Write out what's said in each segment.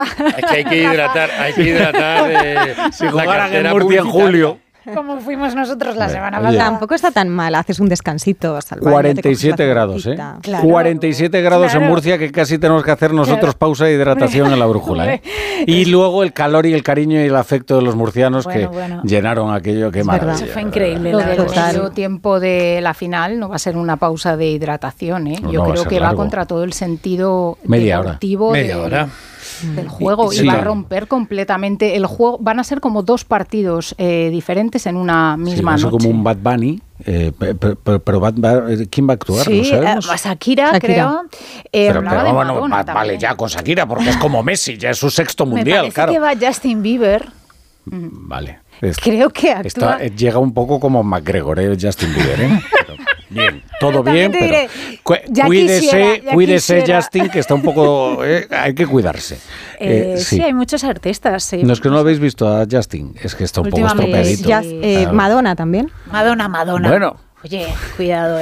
Es que hay que hidratar si jugaran en Murcia en julio. Como fuimos nosotros la semana pasada. Tampoco está tan mal, haces un descansito hasta el baño, 47 grados, ¿eh? Claro. 47 grados en Murcia, que casi tenemos que hacer nosotros pausa de hidratación en la brújula, ¿eh? Y luego el calor y el cariño y el afecto de los murcianos que llenaron aquello, qué maravilla. Eso fue increíble. El medio tiempo de la final no va a ser una pausa de hidratación, ¿eh? Yo creo que va contra todo el sentido deportivo del juego y va a romper completamente el juego. Van a ser como dos partidos diferentes en una misma noche. Como un Bad Bunny. Pero ¿quién va a actuar? Sí, ¿No sabemos? Shakira, creo. Pero vale, ya con Shakira, porque es como Messi, ya es su sexto mundial. Me parece que va Justin Bieber. Vale. Creo que actúa. Llega un poco como McGregor, Justin Bieber, ¿eh? Pero bien, todo bien, pero cuídese Justin, que está un poco... hay que cuidarse. Sí, hay muchos artistas. Sí. No es que no lo habéis visto a Justin, es que está un poco estropeadito. Madonna también. Madonna. Bueno. Oye, cuidado,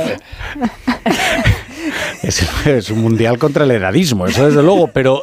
Es un mundial contra el edadismo, eso desde luego, pero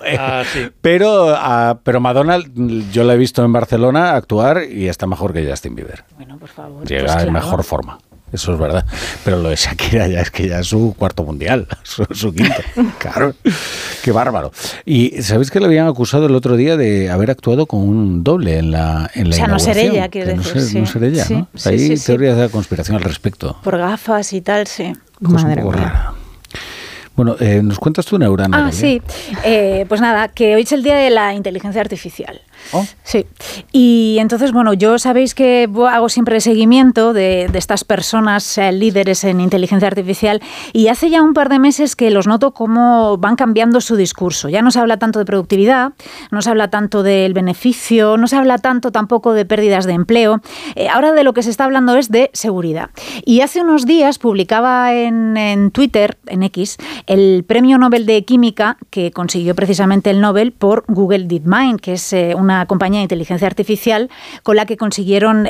Madonna yo la he visto en Barcelona actuar y está mejor que Justin Bieber. Bueno, por favor. Llega en mejor forma. Eso es verdad. Pero lo de Shakira ya es su cuarto mundial, su quinto. Claro, qué bárbaro. Y ¿sabéis que le habían acusado el otro día de haber actuado con un doble en la inauguración? No ser ella, quiere decir. No ser ella, sí, ¿no? Sí, Hay teorías de la conspiración al respecto. Por gafas y tal, sí. Cosa un poco rara. Bueno, ¿nos cuentas tú, Neurana? Sí. Pues nada, que hoy es el día de la inteligencia artificial. ¿Oh? Sí. Y entonces, bueno, yo sabéis que hago siempre seguimiento de estas personas líderes en inteligencia artificial y hace ya un par de meses que los noto cómo van cambiando su discurso. Ya no se habla tanto de productividad, no se habla tanto del beneficio, no se habla tanto tampoco de pérdidas de empleo. Ahora de lo que se está hablando es de seguridad. Y hace unos días publicaba en Twitter, en X, el premio Nobel de Química que consiguió precisamente el Nobel por Google DeepMind, que es una compañía de inteligencia artificial con la que consiguieron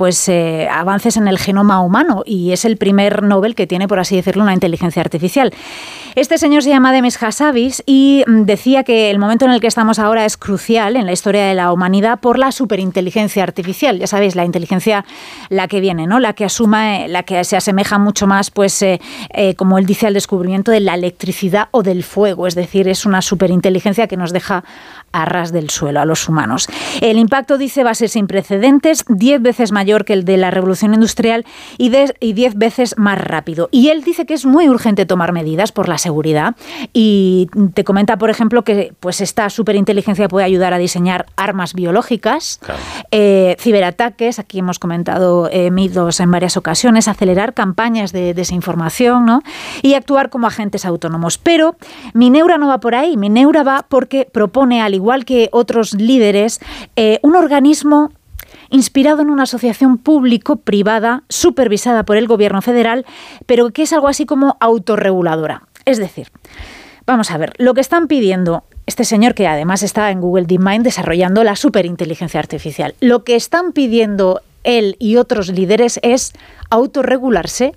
avances en el genoma humano y es el primer Nobel que tiene, por así decirlo, una inteligencia artificial. Este señor se llama Demis Hassabis y decía que el momento en el que estamos ahora es crucial en la historia de la humanidad por la superinteligencia artificial. Ya sabéis, la inteligencia la que viene, ¿no? La que asume, la que se asemeja mucho más, como él dice, al descubrimiento de la electricidad o del fuego. Es decir, es una superinteligencia que nos deja a ras del suelo a los humanos. El impacto, dice, va a ser sin precedentes, 10 veces mayor que el de la revolución industrial y 10 veces más rápido. Y él dice que es muy urgente tomar medidas por la seguridad y te comenta, por ejemplo, que esta superinteligencia puede ayudar a diseñar armas biológicas, ciberataques, aquí hemos comentado mitos en varias ocasiones, acelerar campañas de desinformación, ¿no? Y actuar como agentes autónomos. Pero mi neura no va por ahí, mi neura va porque propone, al igual que otros líderes, un organismo inspirado en una asociación público-privada supervisada por el gobierno federal, pero que es algo así como autorreguladora. Es decir, vamos a ver, lo que están pidiendo este señor, que además está en Google DeepMind desarrollando la superinteligencia artificial, lo que están pidiendo él y otros líderes es autorregularse.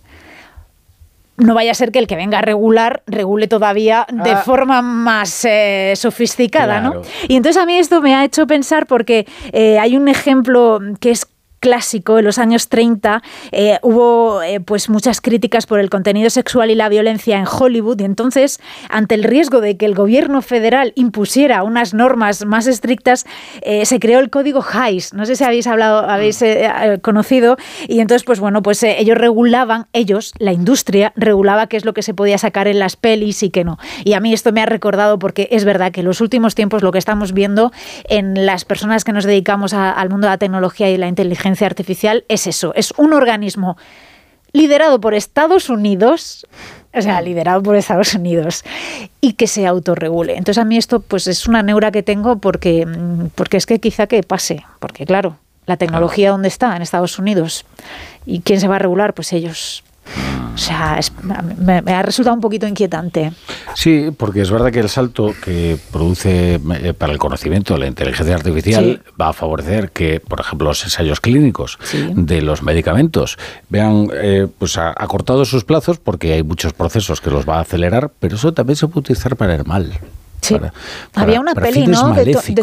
No vaya a ser que el que venga a regule todavía de forma más sofisticada, claro, ¿no? Y entonces a mí esto me ha hecho pensar porque hay un ejemplo que es clásico. En los años 30 hubo muchas críticas por el contenido sexual y la violencia en Hollywood y entonces, ante el riesgo de que el gobierno federal impusiera unas normas más estrictas, se creó el código Hays. No sé si habéis conocido y entonces ellos regulaban, la industria regulaba qué es lo que se podía sacar en las pelis y qué no. Y a mí esto me ha recordado porque es verdad que en los últimos tiempos lo que estamos viendo en las personas que nos dedicamos al mundo de la tecnología y la inteligencia artificial es eso, es un organismo liderado por Estados Unidos, y que se autorregule. Entonces a mí esto es una neura que tengo porque es que quizá que pase, porque claro, la tecnología ¿dónde está? En Estados Unidos. ¿Y quién se va a regular? Pues ellos. O sea, me ha resultado un poquito inquietante. Sí, porque es verdad que el salto que produce para el conocimiento de la inteligencia artificial va a favorecer que, por ejemplo, los ensayos clínicos de los medicamentos vean acortados sus plazos porque hay muchos procesos que los va a acelerar, pero eso también se puede utilizar para el mal. Sí. Había una peli, ¿no? De